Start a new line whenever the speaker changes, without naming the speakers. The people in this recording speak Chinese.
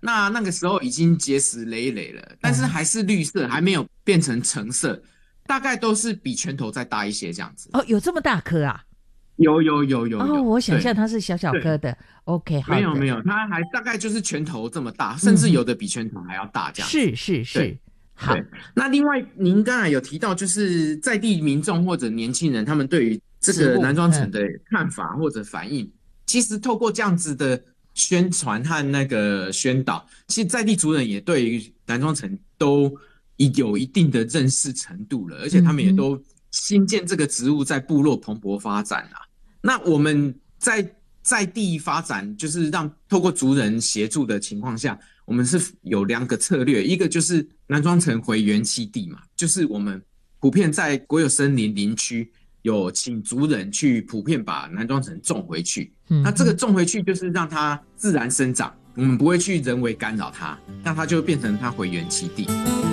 那个时候已经结实累累了，但是还是绿色，还没有变成橙色，大概都是比拳头再大一些这样子。
哦，有这么大颗啊？哦，
有，
我想象
对
它是小小颗
对，
的。OK，好的，
没有没有，它还大概就是拳头这么大，甚
嗯哼，
至有的比拳头还要大这样子。
是是
对。
是，好，
对，那另外您刚才有提到，就是在地民众或者年轻人，他们对于这
植物，
个南庄城的看法或者反应，其实透过这样子的宣传和那个宣导，其实在地族人也对于南庄城都已有一定的认识程度了，而且他
嗯哼，
们也都新建这个植物在部落蓬勃发展啊。那我们在地发展，就是让透过族人协助的情况下，我们是有两个策略，一个就是南庄城回原栖地嘛，就是我们普遍在国有森林林区有请族人去普遍把南庄城种回去。那这个
嗯哼。
种回去就是让它自然生长，我们不会去人为干扰它，那它就变成它回原栖地。